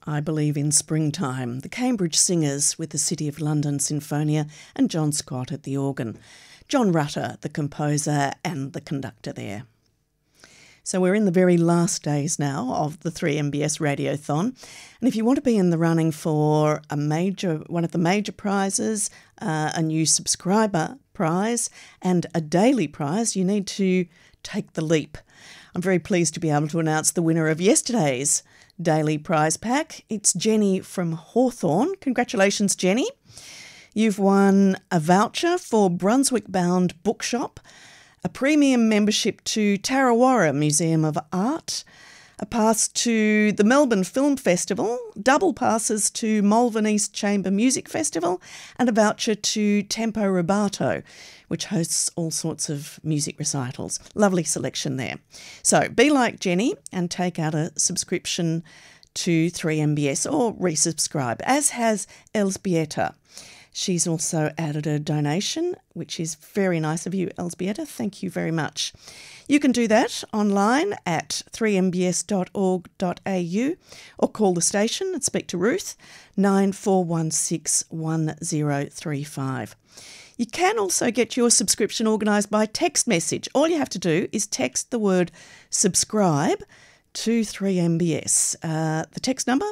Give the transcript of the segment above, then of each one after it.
I Believe in Springtime, the Cambridge Singers with the City of London Sinfonia and John Scott at the organ. John Rutter, the composer and the conductor there. So we're in the very last days now of the 3MBS Radiothon. And if you want to be in the running for one of the major prizes, a new subscriber prize and a daily prize, you need to take the leap. I'm very pleased to be able to announce the winner of yesterday's daily prize pack. It's Jenny from Hawthorne. Congratulations, Jenny. You've won a voucher for Brunswick-bound bookshop, a premium membership to Tarrawarra Museum of Art, a pass to the Melbourne Film Festival, double passes to Malvern East Chamber Music Festival, and a voucher to Tempo Rubato, which hosts all sorts of music recitals. Lovely selection there. So be like Jenny and take out a subscription to 3MBS or resubscribe, as has Elsbieta. She's also added a donation, which is very nice of you, Elsbieta. Thank you very much. You can do that online at 3mbs.org.au or call the station and speak to Ruth, 9416 1035. You can also get your subscription organised by text message. All you have to do is text the word subscribe to 3MBS. The text number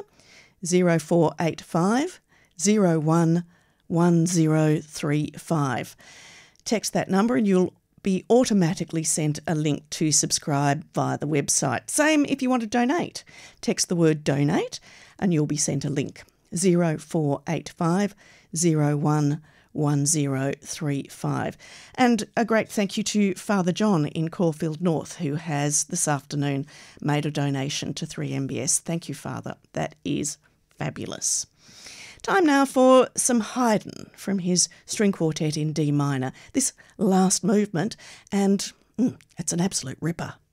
0485 01 1035. Text that number and you'll be automatically sent a link to subscribe via the website. Same if you want to donate. Text the word donate and you'll be sent a link. 0485 01 1035. And a great thank you to Father John in Caulfield North, who has this afternoon made a donation to 3MBS. Thank you, Father. That is fabulous. Time now for some Haydn from his string quartet in D minor. This last movement, and it's an absolute ripper.